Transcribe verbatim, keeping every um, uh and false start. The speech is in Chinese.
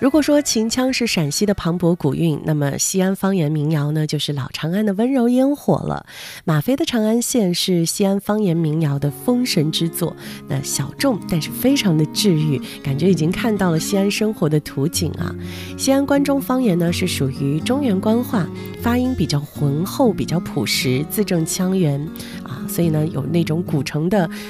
如果说秦腔是陕西的磅礴古韵，那么西安方言民谣呢，就是老长安的温柔烟火了。马飞的《长安县》是西安方言民谣的封神之作，那小众但是非常的治愈，感觉已经看到了西安生活的图景啊。西安关中方言呢是属于中原官话，发音比较浑厚，比较朴实，字正腔圆啊，所以呢有那种古城的